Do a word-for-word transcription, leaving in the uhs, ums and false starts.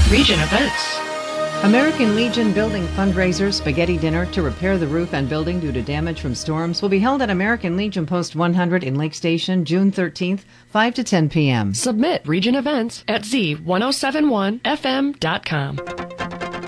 Region events. American Legion Building fundraiser spaghetti dinner to repair the roof and building due to damage from storms will be held at American Legion Post one hundred in Lake Station, June thirteenth, five to ten p.m. Submit region events at z ten seventy-one f m dot com.